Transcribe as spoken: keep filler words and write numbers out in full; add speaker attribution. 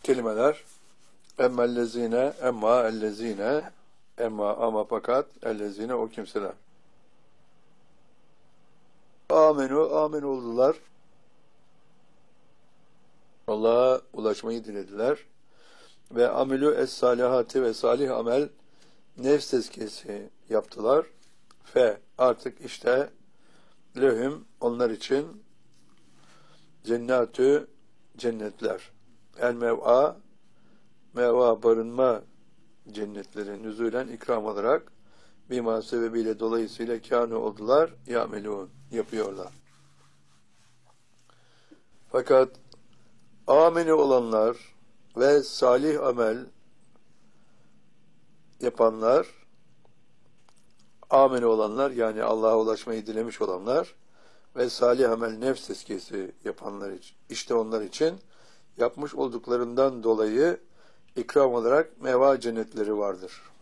Speaker 1: kelimeler. Emmellezine, emma ellezine, emma ama fakat ellezine o kimseler. Amenu, amin oldular. Allah'a ulaşmayı dilediler. Ve amilü es-salihati ve salih amel nefs tezkiyesi yaptılar. Fe artık işte lehum onlar için cennetü cennetler. El mev'a mev'a barınma cennetleri nüzulen ikram olarak bima sebebiyle dolayısıyla kânu oldular ya'melûn yapıyorlar. Fakat ameni olanlar ve salih amel yapanlar, ameni olanlar yani Allah'a ulaşmayı dilemiş olanlar ve salih amel nefs tezkiyesi yapanlar için, işte onlar için yapmış olduklarından dolayı ikram olarak meva cennetleri vardır.